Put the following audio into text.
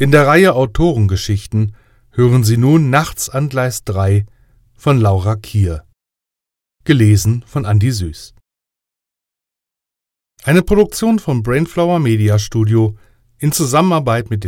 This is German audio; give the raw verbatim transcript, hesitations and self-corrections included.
In der Reihe Autorengeschichten hören Sie nun Nachts an Gleis drei von Laura Kier. Gelesen von Andi Süß. Eine Produktion vom Brainflower Media Studio in Zusammenarbeit mit